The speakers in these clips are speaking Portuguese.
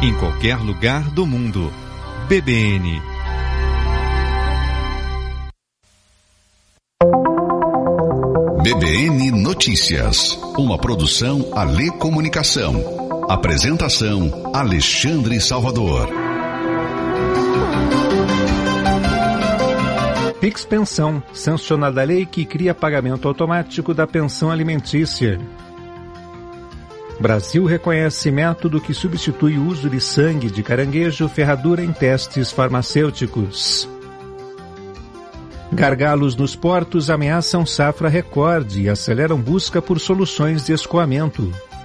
em qualquer lugar do mundo. BBN. BBN Notícias, uma produção Alê Comunicação. Apresentação Alexandre Salvador. Pix Pensão, sancionada a lei que cria pagamento automático da pensão alimentícia. Brasil reconhece método que substitui o uso de sangue de caranguejo ferradura em testes farmacêuticos. Gargalos nos portos ameaçam safra recorde e aceleram busca por soluções de escoamento.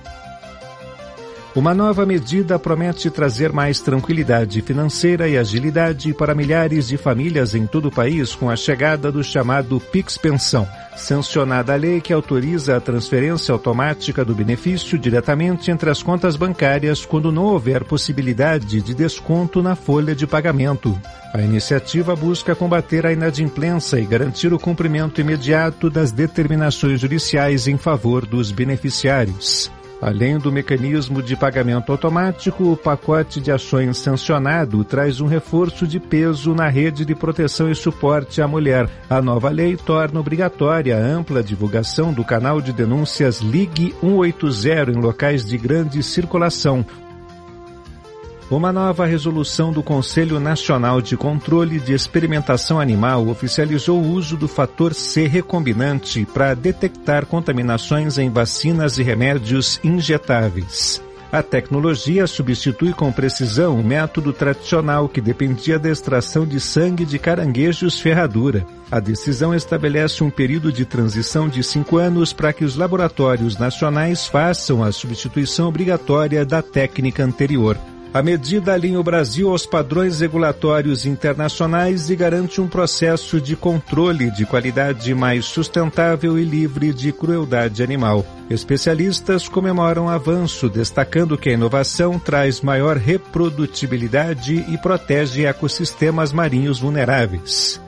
Uma nova medida promete trazer mais tranquilidade financeira e agilidade para milhares de famílias em todo o país com a chegada do chamado Pix Pensão, sancionada a lei que autoriza a transferência automática do benefício diretamente entre as contas bancárias quando não houver possibilidade de desconto na folha de pagamento. A iniciativa busca combater a inadimplência e garantir o cumprimento imediato das determinações judiciais em favor dos beneficiários. Além do mecanismo de pagamento automático, o pacote de ações sancionado traz um reforço de peso na rede de proteção e suporte à mulher. A nova lei torna obrigatória a ampla divulgação do canal de denúncias Ligue 180 em locais de grande circulação. Uma nova resolução do Conselho Nacional de Controle de Experimentação Animal oficializou o uso do fator C recombinante para detectar contaminações em vacinas e remédios injetáveis. A tecnologia substitui com precisão o método tradicional que dependia da extração de sangue de caranguejos ferradura. A decisão estabelece um período de transição de 5 anos para que os laboratórios nacionais façam a substituição obrigatória da técnica anterior. A medida alinha o Brasil aos padrões regulatórios internacionais e garante um processo de controle de qualidade mais sustentável e livre de crueldade animal. Especialistas comemoram o avanço, destacando que a inovação traz maior reprodutibilidade e protege ecossistemas marinhos vulneráveis.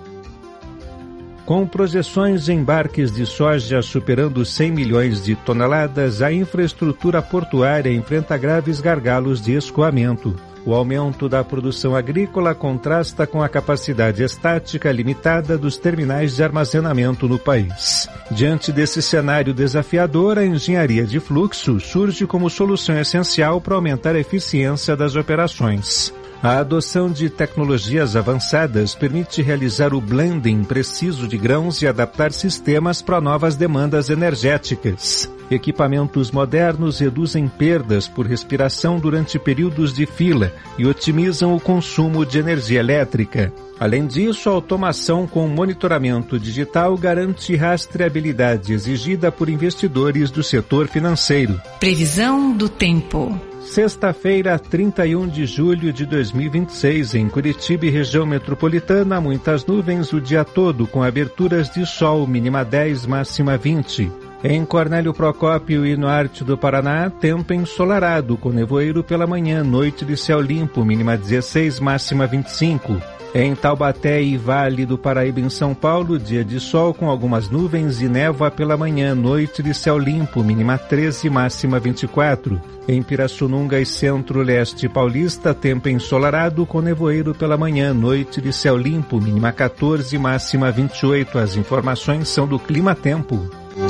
Com projeções de embarques de soja superando 100 milhões de toneladas, a infraestrutura portuária enfrenta graves gargalos de escoamento. O aumento da produção agrícola contrasta com a capacidade estática limitada dos terminais de armazenamento no país. Diante desse cenário desafiador, a engenharia de fluxo surge como solução essencial para aumentar a eficiência das operações. A adoção de tecnologias avançadas permite realizar o blending preciso de grãos e adaptar sistemas para novas demandas energéticas. Equipamentos modernos reduzem perdas por respiração durante períodos de fila e otimizam o consumo de energia elétrica. Além disso, a automação com monitoramento digital garante rastreabilidade exigida por investidores do setor financeiro. Previsão do tempo. Sexta-feira, 31 de julho de 2026, em Curitiba e região metropolitana, muitas nuvens o dia todo, com aberturas de sol, mínima 10, máxima 20. Em Cornélio Procópio e no norte do Paraná, tempo ensolarado, com nevoeiro pela manhã, noite de céu limpo, mínima 16, máxima 25. Em Taubaté e Vale do Paraíba, em São Paulo, dia de sol com algumas nuvens e névoa pela manhã, noite de céu limpo, mínima 13, máxima 24. Em Pirassununga e Centro-Leste Paulista, tempo ensolarado com nevoeiro pela manhã, noite de céu limpo, mínima 14, máxima 28. As informações são do Clima Tempo.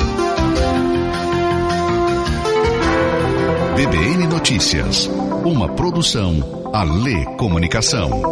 BBN Notícias, uma produção Alê Comunicação.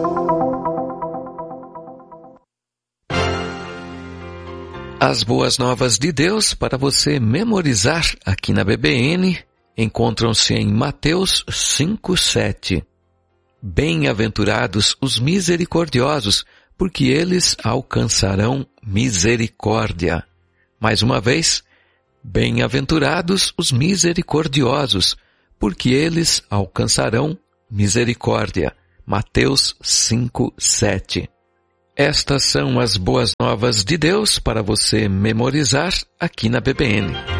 As boas novas de Deus para você memorizar aqui na BBN encontram-se em Mateus 5:7. Bem-aventurados os misericordiosos, porque eles alcançarão misericórdia. Mais uma vez, bem-aventurados os misericordiosos, porque eles alcançarão misericórdia. Mateus 5:7. Estas são as boas novas de Deus para você memorizar aqui na BBN.